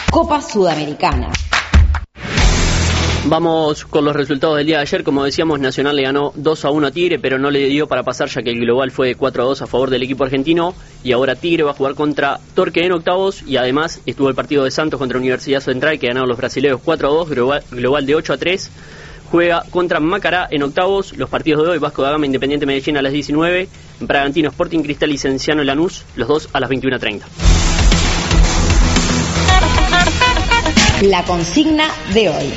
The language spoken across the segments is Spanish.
Copa Sudamericana. Vamos con los resultados del día de ayer. Como decíamos, Nacional le ganó 2-1 a Tigre, pero no le dio para pasar, ya que el global fue de 4-2 a favor del equipo argentino. Y ahora Tigre va a jugar contra Torque en octavos. Y además estuvo el partido de Santos contra Universidad Central, que ganaron los brasileños 4-2, global de 8-3. Juega contra Macará en octavos. Los partidos de hoy: Vasco da Gama, Independiente Medellín a las 19. Bragantino, Sporting Cristal y Cienciano Lanús, los dos a las 21:30. La consigna de hoy.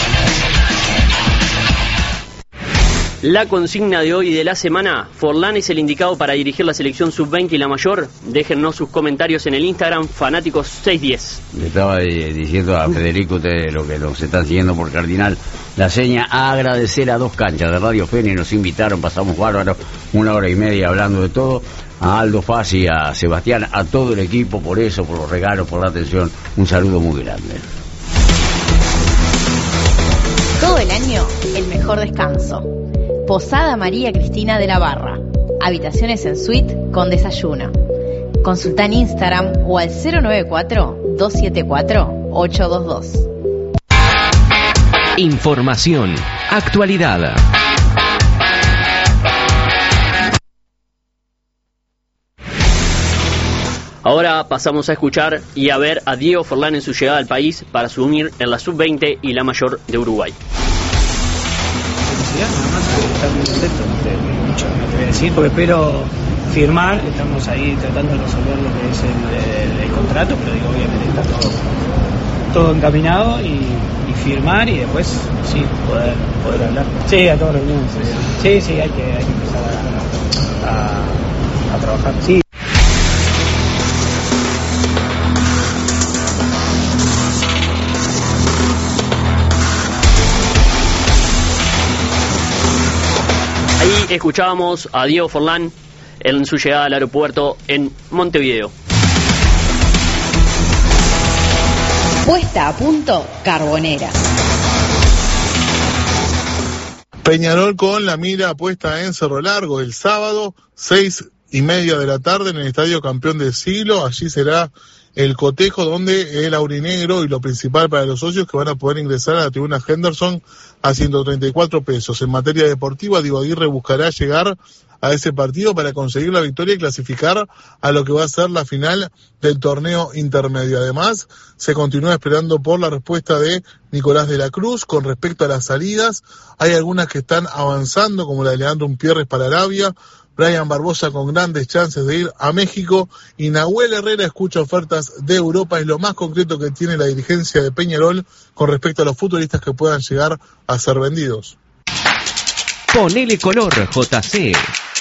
La consigna de hoy de la semana: ¿Forlán es el indicado para dirigir la selección sub-20 y la mayor? Déjennos sus comentarios en el Instagram, fanáticos610. Le estaba diciendo a Federico, ustedes lo que nos están siguiendo por Cardinal La Seña, a agradecer a Dos Canchas de Radio Fénix, nos invitaron, pasamos bárbaro, 1 hora y media hablando de todo, a Aldo Fassi, a Sebastián, a todo el equipo, por eso, por los regalos, por la atención, un saludo muy grande. Todo el año, el mejor descanso. Posada María Cristina de la Barra. Habitaciones en suite con desayuno. Consulta en Instagram o al 094-274-822. Información, actualidad. Ahora pasamos a escuchar y a ver a Diego Forlán en su llegada al país para asumir en la sub-20 y la mayor de Uruguay. Nada más estar muy contento, no mucho que decir, porque espero firmar. Estamos ahí tratando de resolver lo que es el contrato, pero digo, obviamente está todo encaminado y firmar, y después sí poder hablar. Sí, a todos los niños. Sí, hay que empezar a trabajar. Sí. Ahí escuchábamos a Diego Forlán en su llegada al aeropuerto en Montevideo. Puesta a punto Carbonera. Peñarol con la mira puesta en Cerro Largo el sábado, 6:30 de la tarde en el Estadio Campeón del Siglo. Allí será el cotejo donde el aurinegro, y lo principal para los socios, que van a poder ingresar a la tribuna Henderson a 134 pesos. En materia deportiva, Diego Aguirre buscará llegar a ese partido para conseguir la victoria y clasificar a lo que va a ser la final del torneo intermedio. Además, se continúa esperando por la respuesta de Nicolás de la Cruz con respecto a las salidas. Hay algunas que están avanzando, como la de Leandro Umpierres para Arabia, Brian Barbosa con grandes chances de ir a México, y Nahuel Herrera escucha ofertas de Europa. Es lo más concreto que tiene la dirigencia de Peñarol con respecto a los futbolistas que puedan llegar a ser vendidos. Ponele color, JC.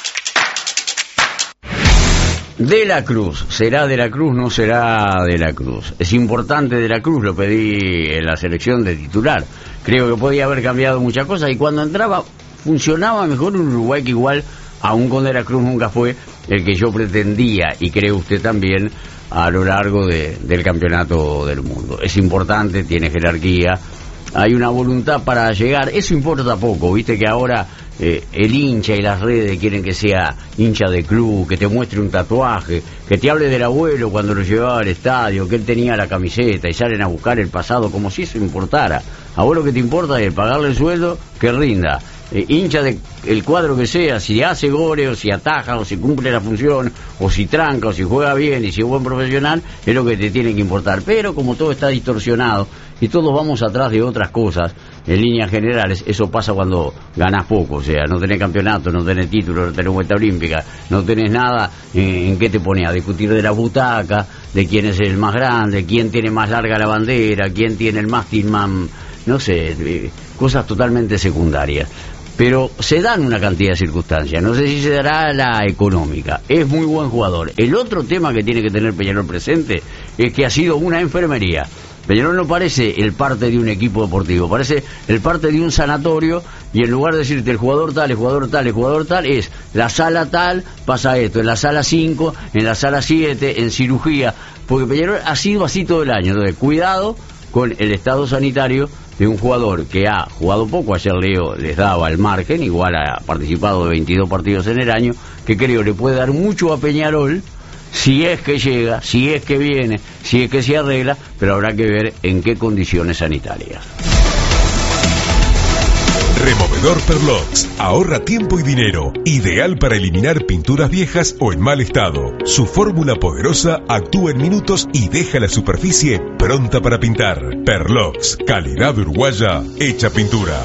De la Cruz, ¿será De la Cruz? No será De la Cruz. Es importante De la Cruz, lo pedí en la selección de titular. Creo que podía haber cambiado muchas cosas, y cuando entraba funcionaba mejor un Uruguay que igual, aún con De la Cruz, nunca fue el que yo pretendía, y cree usted también, a lo largo del campeonato del mundo. Es importante, tiene jerarquía, hay una voluntad para llegar, eso importa poco, viste que ahora el hincha y las redes quieren que sea hincha de club, que te muestre un tatuaje, que te hable del abuelo cuando lo llevaba al estadio, que él tenía la camiseta, y salen a buscar el pasado como si eso importara. A vos lo que te importa es pagarle el sueldo que rinda. Hincha de el cuadro que sea, si hace goles, o si ataja, o si cumple la función, o si tranca, o si juega bien, y si es buen profesional, es lo que te tiene que importar. Pero como todo está distorsionado y todos vamos atrás de otras cosas, en líneas generales, eso pasa cuando ganás poco. O sea, no tenés campeonato, no tenés título, no tenés vuelta olímpica, no tenés nada. ¿En qué te pones? A discutir de la butaca, de quién es el más grande, quién tiene más larga la bandera, quién tiene el mástil más, no sé, cosas totalmente secundarias. Pero se dan una cantidad de circunstancias, no sé si se dará la económica. Es muy buen jugador. El otro tema que tiene que tener Peñarol presente es que ha sido una enfermería. Peñarol no parece el parte de un equipo deportivo, parece el parte de un sanatorio, y en lugar de decirte el jugador tal, el jugador tal, el jugador tal, es la sala tal, pasa esto, en la sala 5, en la sala 7, en cirugía, porque Peñarol ha sido así todo el año. Entonces, cuidado con el estado sanitario de un jugador que ha jugado poco. Ayer Leo les daba el margen, igual ha participado de 22 partidos en el año, que creo le puede dar mucho a Peñarol si es que llega, si es que viene, si es que se arregla, pero habrá que ver en qué condiciones sanitarias. Removedor Perlox. Ahorra tiempo y dinero. Ideal para eliminar pinturas viejas o en mal estado. Su fórmula poderosa actúa en minutos y deja la superficie pronta para pintar. Perlox. Calidad uruguaya hecha pintura.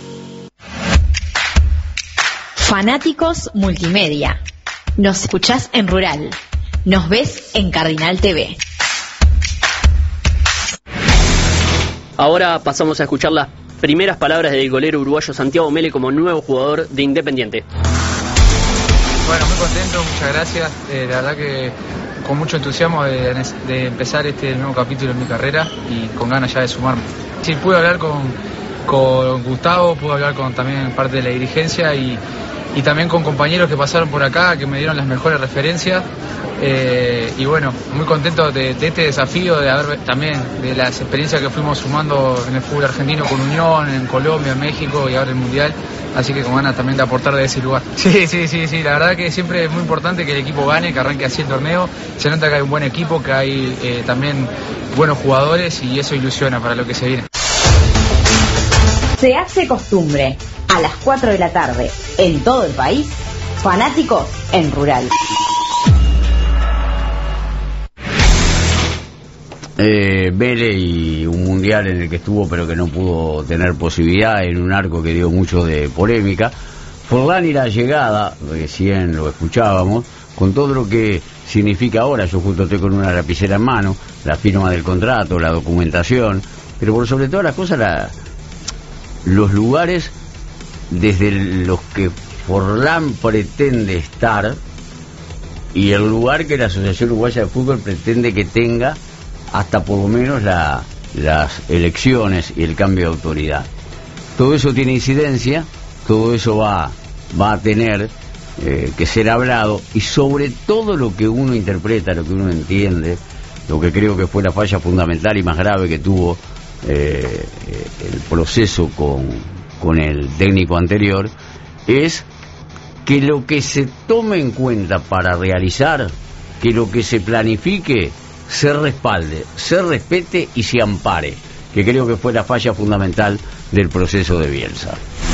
Fanáticos Multimedia. Nos escuchás en Rural. Nos ves en Cardinal TV. Ahora pasamos a escuchar las primeras palabras del golero uruguayo Santiago Mele como nuevo jugador de Independiente. Bueno, muy contento, muchas gracias. La verdad que con mucho entusiasmo de empezar este nuevo capítulo en mi carrera y con ganas ya de sumarme. Sí, pude hablar con Gustavo, pude hablar con también parte de la dirigencia y también con compañeros que pasaron por acá, que me dieron las mejores referencias. Y bueno, muy contento de este desafío, de haber también de las experiencias que fuimos sumando en el fútbol argentino con Unión, en Colombia, en México y ahora en el Mundial, así que con ganas también de aportar de ese lugar. Sí, la verdad que siempre es muy importante que el equipo gane, que arranque así el torneo, se nota que hay un buen equipo, que hay también buenos jugadores y eso ilusiona para lo que se viene. Se hace costumbre, a las 4 de la tarde, en todo el país, Fanáticos en Rural. Vélez y un mundial en el que estuvo pero que no pudo tener posibilidad, en un arco que dio mucho de polémica. Forlán y la llegada, recién lo escuchábamos, con todo lo que significa ahora. Yo justo estoy con una lapicera en mano, la firma del contrato, la documentación, pero por sobre todas las cosas los lugares desde los que Forlán pretende estar y el lugar que la Asociación Uruguaya de Fútbol pretende que tenga hasta por lo menos las elecciones y el cambio de autoridad. Todo eso tiene incidencia, todo eso va a tener que ser hablado, y sobre todo lo que uno interpreta, lo que uno entiende, lo que creo que fue la falla fundamental y más grave que tuvo el proceso con el técnico anterior, es que lo que se tome en cuenta para realizar, que lo que se planifique, se respalde, se respete y se ampare, que creo que fue la falla fundamental del proceso de Bielsa.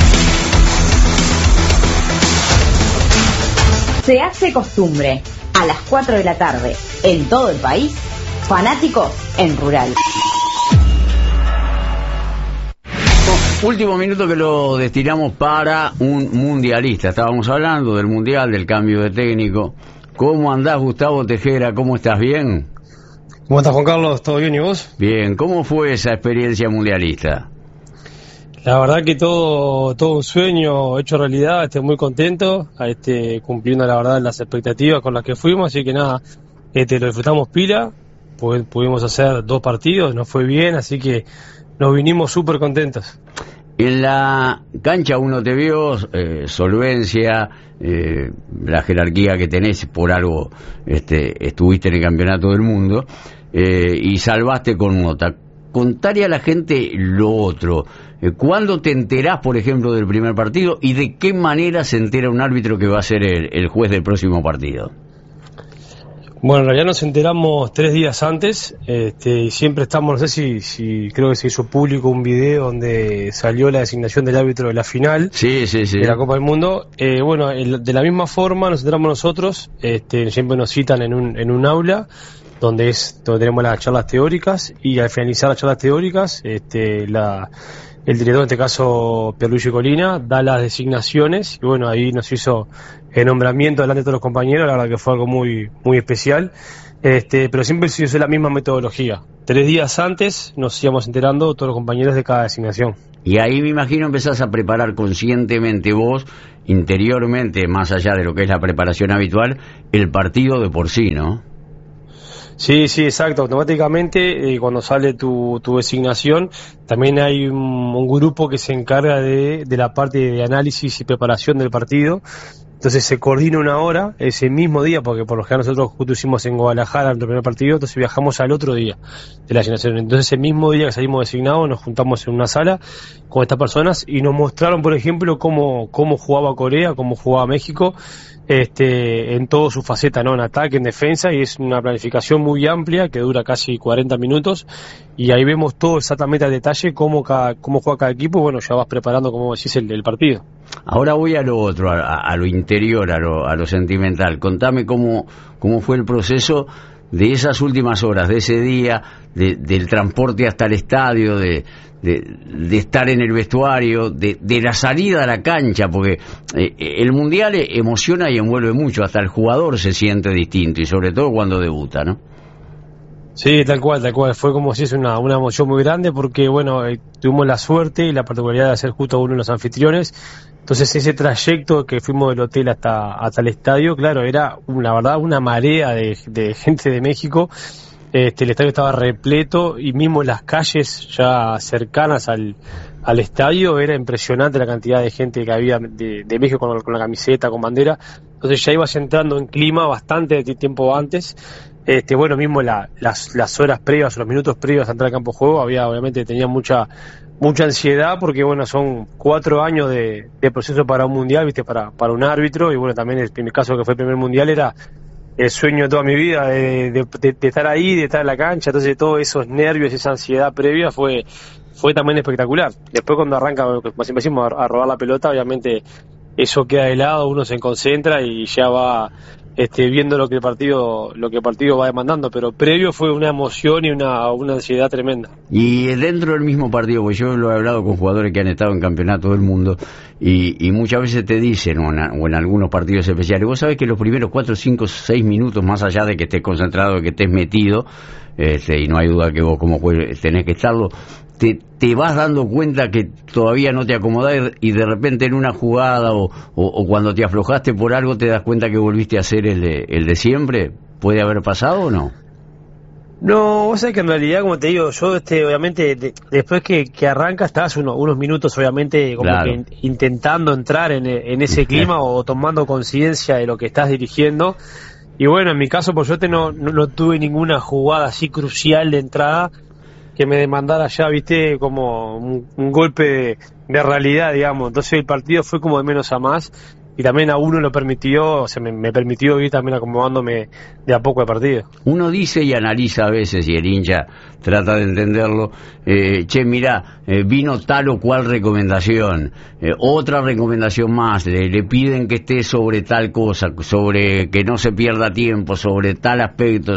Se hace costumbre, a las 4 de la tarde, en todo el país, Fanáticos en Rural. Último minuto que lo destinamos para un mundialista. Estábamos hablando del mundial, del cambio de técnico. ¿Cómo andás, Gustavo Tejera? ¿Cómo estás? ¿Bien? ¿Cómo estás, Juan Carlos? ¿Todo bien y vos? Bien. ¿Cómo fue esa experiencia mundialista? La verdad que todo un sueño hecho realidad. Estoy muy contento, cumpliendo la verdad las expectativas con las que fuimos, así que nada, lo disfrutamos pila, pudimos hacer 2 partidos, nos fue bien, así que nos vinimos súper contentos. En la cancha uno te vio, solvencia, la jerarquía que tenés, por algo estuviste en el campeonato del mundo, y salvaste con nota. Contarle a la gente lo otro. ¿Cuándo te enterás, por ejemplo, del primer partido y de qué manera se entera un árbitro que va a ser el juez del próximo partido? Bueno, en realidad nos enteramos 3 días antes, y siempre estamos, no sé si creo que se hizo público un video donde salió la designación del árbitro de la final de la Copa del Mundo. Bueno, de la misma forma nos enteramos nosotros, siempre nos citan en un aula donde tenemos las charlas teóricas, y al finalizar las charlas teóricas, el director, en este caso Pierluigi Colina, da las designaciones, y bueno, ahí nos hizo el nombramiento delante de todos los compañeros. La verdad que fue algo muy, muy especial, pero siempre se usó la misma metodología. 3 días antes nos íbamos enterando todos los compañeros de cada designación. Y ahí me imagino empezás a preparar conscientemente vos, interiormente, más allá de lo que es la preparación habitual, el partido de por sí, ¿no? Sí, exacto. Automáticamente, cuando sale tu designación, también hay un grupo que se encarga de la parte de análisis y preparación del partido. Entonces se coordina una hora ese mismo día, porque por lo general nosotros justo hicimos en Guadalajara el primer partido, entonces viajamos al otro día de la designación. Entonces ese mismo día que salimos designados nos juntamos en una sala con estas personas y nos mostraron, por ejemplo, cómo jugaba Corea, cómo jugaba México. en toda su faceta, ¿no? En ataque, en defensa, y es una planificación muy amplia que dura casi 40 minutos, y ahí vemos todo exactamente al detalle cómo juega cada equipo. Bueno, ya vas preparando, como decís, el partido. Ahora voy a lo otro, a lo interior, a lo sentimental. Contame cómo fue el proceso de esas últimas horas, de ese día, del transporte hasta el estadio, de estar en el vestuario, de la salida a la cancha, porque el Mundial emociona y envuelve mucho, hasta el jugador se siente distinto, y sobre todo cuando debuta, ¿no? Sí, tal cual, fue como si es una emoción muy grande, porque bueno, tuvimos la suerte y la particularidad de ser justo uno de los anfitriones. Entonces ese trayecto que fuimos del hotel hasta el estadio, claro, era la verdad una marea de gente de México. El estadio estaba repleto, y mismo las calles ya cercanas al estadio era impresionante la cantidad de gente que había de México con la camiseta, con bandera. Entonces ya ibas entrando en clima bastante tiempo antes. Bueno, mismo las horas previas, los minutos previos a entrar al campo de juego, tenía mucha ansiedad, porque bueno, son 4 años de proceso para un mundial, viste, para un árbitro, y bueno, también en mi caso, que fue el primer mundial, era el sueño de toda mi vida, de estar ahí, de estar en la cancha. Entonces todos esos nervios, esa ansiedad previa fue también espectacular. Después, cuando arranca, como siempre decimos, a robar la pelota, obviamente eso queda de lado, uno se concentra y ya va viendo lo que el partido va demandando, pero previo fue una emoción y una ansiedad tremenda. Y dentro del mismo partido, porque yo lo he hablado con jugadores que han estado en campeonato del mundo, y muchas veces te dicen, o en algunos partidos especiales, vos sabés que los primeros 4, 5, 6 minutos, más allá de que estés concentrado, de que estés metido, y no hay duda que vos como juez tenés que estarlo, te vas dando cuenta que todavía no te acomodás, y de repente en una jugada o cuando te aflojaste por algo te das cuenta que volviste a hacer el de siempre. ¿Puede haber pasado o no? No, vos sabés que en realidad, como te digo, yo obviamente después que arranca estás unos minutos, obviamente, como claro, que intentando entrar en ese clima o tomando conciencia de lo que estás dirigiendo. Y bueno, en mi caso, por suerte, no tuve ninguna jugada así crucial de entrada que me demandara ya, viste, como un golpe de realidad, digamos. Entonces el partido fue como de menos a más, y también a uno lo permitió, o sea, me permitió ir también acomodándome de a poco el partido. Uno dice y analiza a veces, y el hincha trata de entenderlo, mirá, vino tal o cual recomendación, otra recomendación más, le piden que esté sobre tal cosa, sobre que no se pierda tiempo, sobre tal aspecto,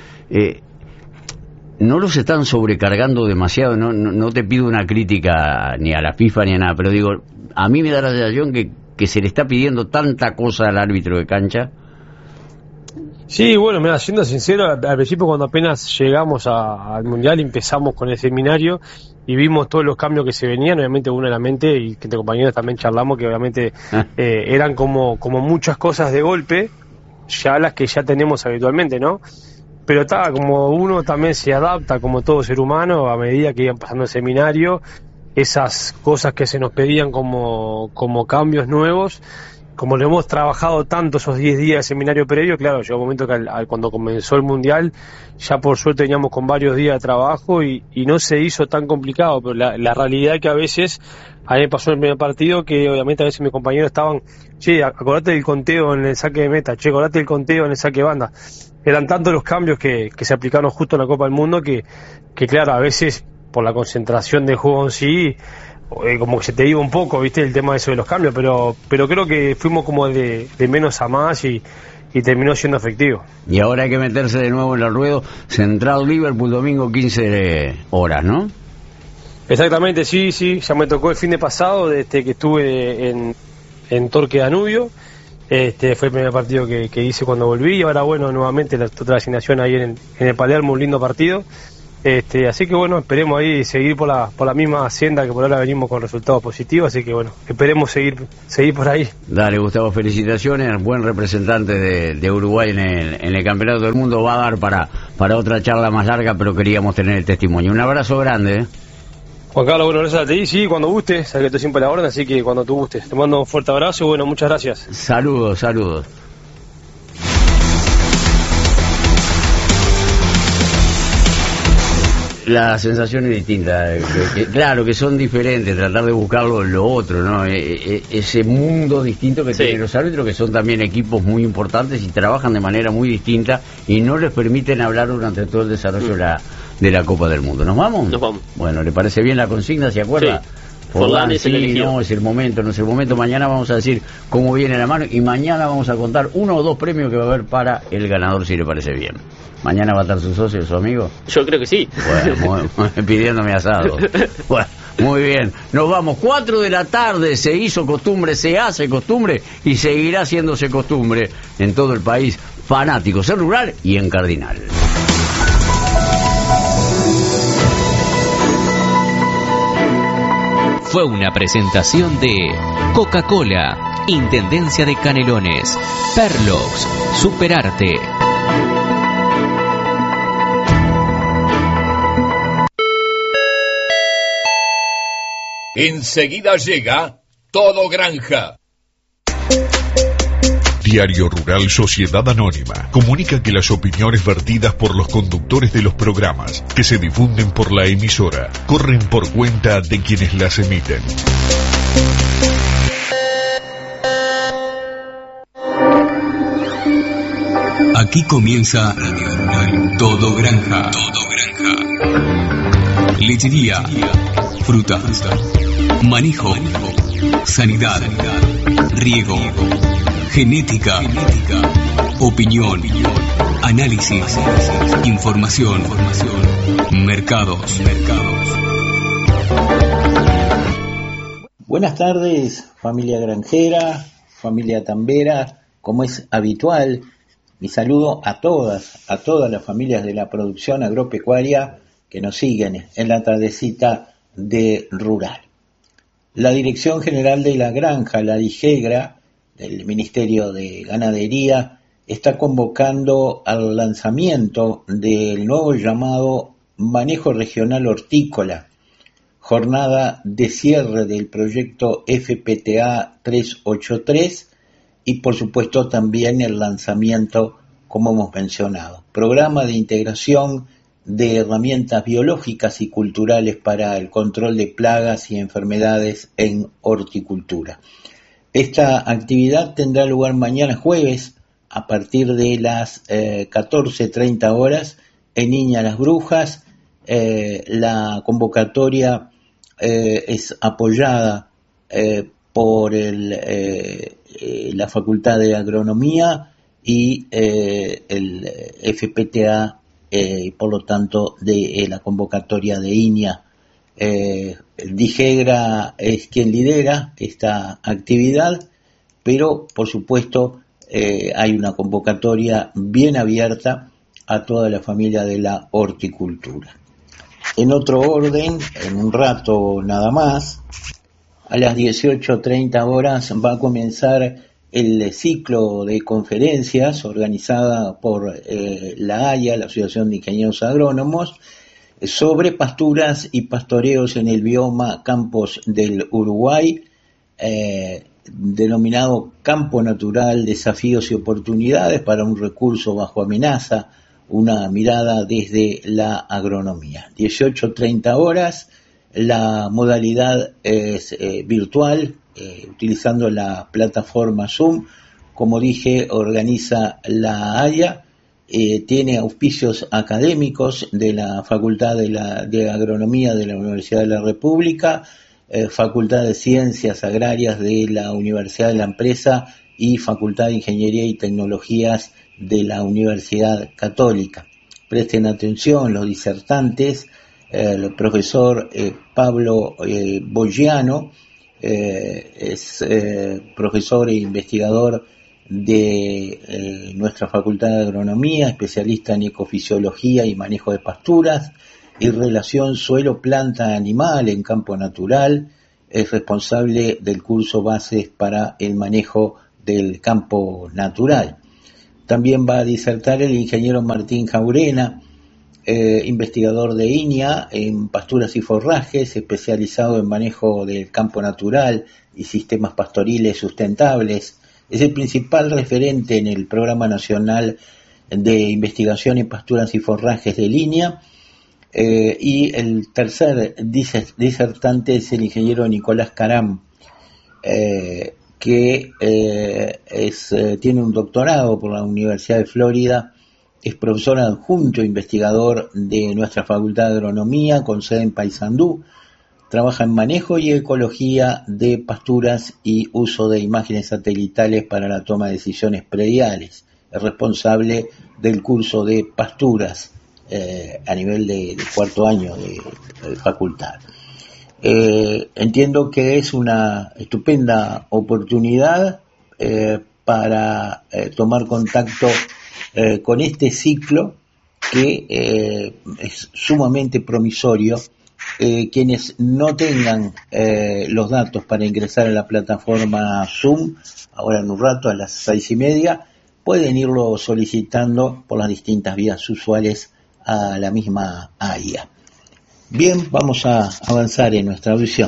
no los están sobrecargando demasiado. No te pido una crítica ni a la FIFA ni a nada, pero digo, a mí me da la sensación que se le está pidiendo tanta cosa al árbitro de cancha. Sí, bueno, mira, siendo sincero, al principio, cuando apenas llegamos al Mundial, empezamos con el seminario y vimos todos los cambios que se venían. Obviamente uno en la mente, y que entre compañeros también charlamos, que obviamente eran como muchas cosas de golpe, ya las que ya tenemos habitualmente, ¿no? Pero como uno también se adapta, como todo ser humano, a medida que iban pasando el seminario, esas cosas que se nos pedían como cambios nuevos, como lo hemos trabajado tanto esos 10 días de seminario previo, claro, llegó un momento que cuando comenzó el Mundial, ya por suerte veníamos con varios días de trabajo y no se hizo tan complicado, pero la realidad es que a veces, a mí me pasó en el primer partido, que obviamente a veces mis compañeros estaban, che, acordate del conteo en el saque de meta, che, acordate del conteo en el saque de banda. Eran tantos los cambios que se aplicaron justo en la Copa del Mundo que claro, a veces por la concentración del juego en sí, como que se te iba un poco, viste, el tema de eso de los cambios, pero creo que fuimos como de menos a más y terminó siendo efectivo. Y ahora hay que meterse de nuevo en el ruedo. Central Liverpool, domingo 15 horas, ¿no? Exactamente, sí, ya me tocó el fin de pasado, desde que estuve en Torque Danubio. Fue el primer partido que hice cuando volví, y ahora bueno, nuevamente la otra asignación ahí en el Palermo, un lindo partido. Así que bueno, esperemos ahí seguir por la misma senda, que por ahora venimos con resultados positivos, así que bueno, esperemos seguir por ahí. Dale, Gustavo, felicitaciones, buen representante de Uruguay en el Campeonato del Mundo. Va a dar para otra charla más larga, pero queríamos tener el testimonio. Un abrazo grande. Juan Carlos, bueno, gracias a ti, sí, cuando guste, sabes que estoy siempre a la orden, así que cuando tú gustes. Te mando un fuerte abrazo y bueno, muchas gracias. Saludos. La sensación es distinta, claro que son diferentes, tratar de buscarlo en lo otro, ¿no? Ese mundo distinto que tienen los árbitros, que son también equipos muy importantes y trabajan de manera muy distinta y no les permiten hablar durante todo el desarrollo de la Copa del Mundo. ¿Nos vamos? Nos vamos. Bueno, ¿le parece bien la consigna? ¿Se acuerda? Sí. Forlán es el elegido. No es el momento, no es el momento. Mañana vamos a decir cómo viene la mano y mañana vamos a contar 1 o 2 premios que va a haber para el ganador, si le parece bien. ¿Mañana va a estar su socio, su amigo? Yo creo que sí. Bueno, pidiéndome asado. Bueno, muy bien. Nos vamos. 4 de la tarde, se hizo costumbre, se hace costumbre y seguirá haciéndose costumbre en todo el país. Fanáticos en Rural y en Cardinal. Fue una presentación de Coca-Cola, Intendencia de Canelones, Perlox, Superarte. Enseguida llega Todo Granja. Diario Rural Sociedad Anónima comunica que las opiniones vertidas por los conductores de los programas que se difunden por la emisora corren por cuenta de quienes las emiten. Aquí comienza Radio Rural Todo Granja. Todo Granja. Lechería, fruta, manejo, sanidad, riego, genética, opinión, análisis, información, mercados. Buenas tardes, familia granjera, familia tambera, como es habitual, mi saludo a todas las familias de la producción agropecuaria que nos siguen en la tardecita de Rural. La Dirección General de la Granja, la DIGEGRA, del Ministerio de Ganadería, está convocando al lanzamiento del nuevo llamado Manejo Regional Hortícola, jornada de cierre del proyecto FPTA 383 y por supuesto también el lanzamiento, como hemos mencionado, programa de integración de herramientas biológicas y culturales para el control de plagas y enfermedades en horticultura. Esta actividad tendrá lugar mañana jueves a partir de las 14:30 horas en Iña Las Brujas. La convocatoria es apoyada por la Facultad de Agronomía y el FPTA, por lo tanto, de la convocatoria de Iña. DIGEGRA es quien lidera esta actividad, pero por supuesto hay una convocatoria bien abierta a toda la familia de la horticultura. En otro orden, en un rato nada más, a las 18:30 horas va a comenzar el ciclo de conferencias organizada por la AIA, la Asociación de Ingenieros Agrónomos, sobre pasturas y pastoreos en el bioma Campos del Uruguay, denominado Campo Natural, Desafíos y Oportunidades para un recurso bajo amenaza, una mirada desde la agronomía. 18:30 horas, la modalidad es virtual, utilizando la plataforma Zoom. Como dije, organiza la AIA, tiene auspicios académicos de la Facultad de Agronomía de la Universidad de la República, Facultad de Ciencias Agrarias de la Universidad de la Empresa y Facultad de Ingeniería y Tecnologías de la Universidad Católica. Presten atención los disertantes, el profesor Pablo Bogiano, es profesor e investigador de nuestra Facultad de Agronomía, especialista en ecofisiología y manejo de pasturas y relación suelo-planta-animal en campo natural. Es responsable del curso Bases para el Manejo del Campo Natural. También va a disertar el ingeniero Martín Jaurena, investigador de INIA en pasturas y forrajes, especializado en manejo del campo natural y sistemas pastoriles sustentables. Es el principal referente en el Programa Nacional de Investigación en Pasturas y Forrajes de INIA Y el tercer disertante es el ingeniero Nicolás Caram, que tiene un doctorado por la Universidad de Florida, es profesor adjunto investigador de nuestra Facultad de Agronomía con sede en Paysandú, trabaja en manejo y ecología de pasturas y uso de imágenes satelitales para la toma de decisiones prediales. Es responsable del curso de pasturas a nivel de cuarto año de facultad. Entiendo que es una estupenda oportunidad para tomar contacto con este ciclo que es sumamente promisorio. Quienes no tengan los datos para ingresar a la plataforma Zoom, ahora en un rato a las 6:30, pueden irlo solicitando por las distintas vías usuales a la misma AIA. Bien, vamos a avanzar en nuestra audición.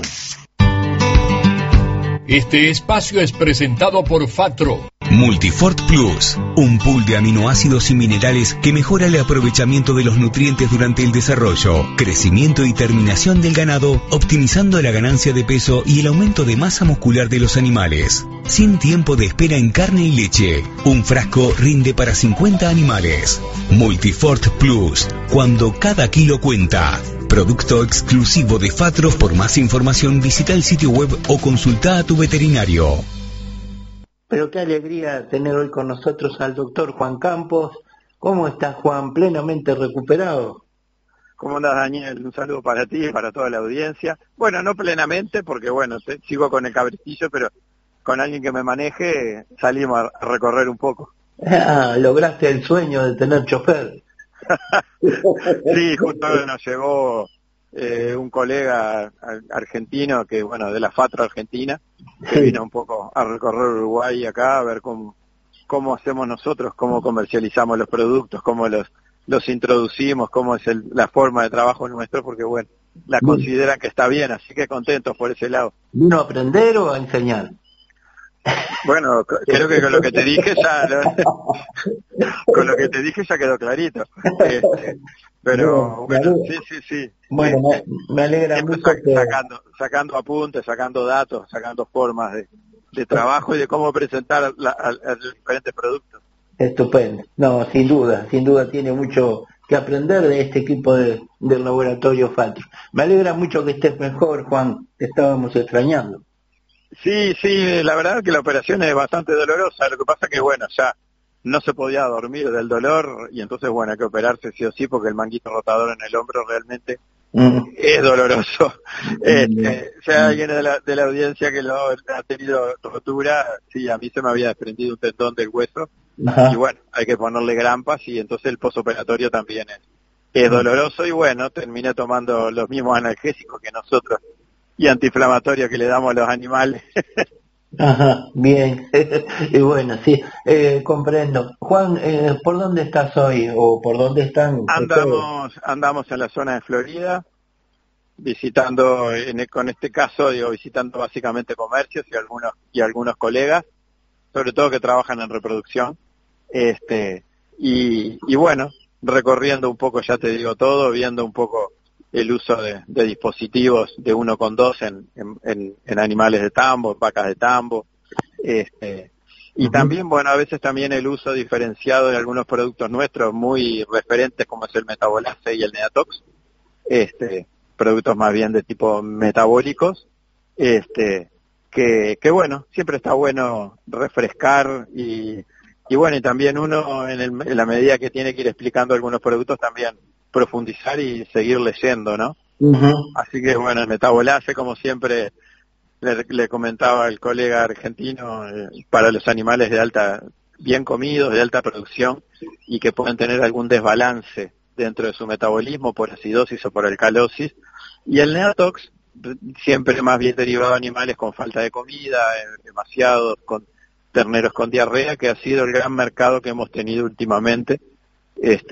Este espacio es presentado por Fatro. Multifort Plus, un pool de aminoácidos y minerales que mejora el aprovechamiento de los nutrientes durante el desarrollo, crecimiento y terminación del ganado, optimizando la ganancia de peso y el aumento de masa muscular de los animales. Sin tiempo de espera en carne y leche, un frasco rinde para 50 animales. Multifort Plus, cuando cada kilo cuenta. Producto exclusivo de Fatro. Por más información visita el sitio web o consulta a tu veterinario. Pero qué alegría tener hoy con nosotros al doctor Juan Campos. ¿Cómo estás, Juan? ¿Plenamente recuperado? ¿Cómo andás, Daniel? Un saludo para ti y para toda la audiencia. Bueno, no plenamente, porque bueno, sigo con el cabritillo, pero con alguien que me maneje salimos a recorrer un poco. Ah, lograste el sueño de tener chofer. Sí, justo nos llegó un colega argentino que, bueno, de la Fatro Argentina, que vino un poco a recorrer Uruguay acá, a ver cómo hacemos nosotros, cómo comercializamos los productos, cómo los introducimos, cómo es la forma de trabajo nuestro, porque bueno, la consideran que está bien, así que contentos por ese lado. ¿Vino a aprender o a enseñar? Bueno, creo que con lo que te dije ya quedó clarito. Pero bueno, sí. Bueno, me alegra mucho sacando apuntes, sacando datos, sacando formas de trabajo y de cómo presentar a los diferentes productos. Estupendo. No, sin duda tiene mucho que aprender de este equipo del laboratorio Fatro. Me alegra mucho que estés mejor, Juan, te estábamos extrañando. Sí, la verdad que la operación es bastante dolorosa, lo que pasa que bueno, ya no se podía dormir del dolor y entonces bueno, hay que operarse sí o sí porque el manguito rotador en el hombro realmente es doloroso. Si hay alguien de la audiencia que lo ha tenido rotura, sí, a mí se me había desprendido un tendón del hueso. Ajá. Y bueno, hay que ponerle grampas y entonces el posoperatorio también es doloroso y bueno, terminé tomando los mismos analgésicos que nosotros y antiinflamatorios que le damos a los animales. Ajá, bien. Y bueno, sí, comprendo. Juan, ¿por dónde estás hoy o por dónde están? Andamos en la zona de Florida, visitando, con este caso, visitando básicamente comercios y algunos colegas, sobre todo que trabajan en reproducción, y bueno, recorriendo un poco, ya te digo todo, viendo un poco el uso de dispositivos de 1,2 en animales de tambo, vacas de tambo, y también, bueno, a veces también el uso diferenciado de algunos productos nuestros muy referentes como es el metabolase y el Neatox, productos más bien de tipo metabólicos, que bueno, siempre está bueno refrescar y bueno, y también uno en la medida que tiene que ir explicando algunos productos también profundizar y seguir leyendo, ¿no? Así que bueno, el metabolase, como siempre le comentaba el colega argentino, para los animales bien comidos, de alta producción y que pueden tener algún desbalance dentro de su metabolismo por acidosis o por alcalosis, y el Neatox siempre más bien derivado de animales con falta de comida, demasiados, con terneros con diarrea, que ha sido el gran mercado que hemos tenido últimamente,